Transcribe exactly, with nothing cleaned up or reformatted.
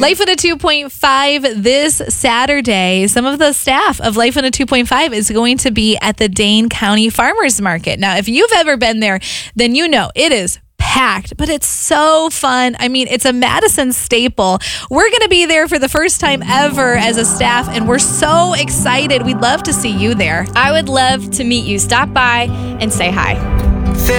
Life in a two point five this Saturday. Some of the staff of Life in a two point five is going to be at the Dane County Farmers Market. Now, if you've ever been there, then you know it is packed, but it's so fun. I mean, it's a Madison staple. We're going to be there for the first time ever as a staff, and we're so excited. We'd love to see you there. I would love to meet you. Stop by and say hi.